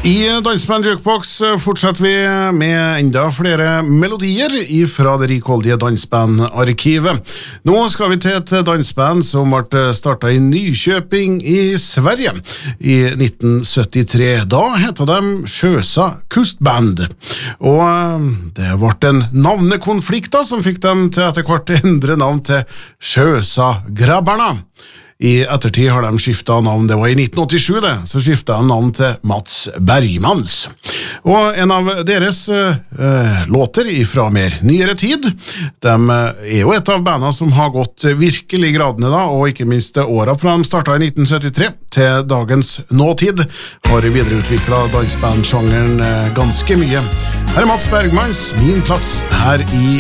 I Dansband Jukebox fortsetter vi med enda flere melodier fra det rikholdige Dansband-arkivet. Nå skal vi til et dansband som ble startet i Nyköping i Sverige i 1973. Da heter de Sjösa Kustband. Og det ble en navnekonflikt som fikk dem til etter hvert endre navn til Sjösa Grabbarna. I ettertid har de skiftet navn, det var i 1987 så skiftet de navn til Mats Bergmans. Og en av deres låter fra mer nyere tid, de jo et av bandene som har gått virkelig gradene da, og ikke minst årene fra de startet i 1973 til dagens nåtid, har videreutviklet dansbandsjangeren ganske mye. Her Mats Bergmans, Min plass her i